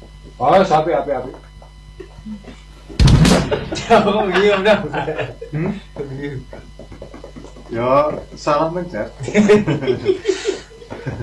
Oh, sapi api. Oh iya udah. Ya salah mencet.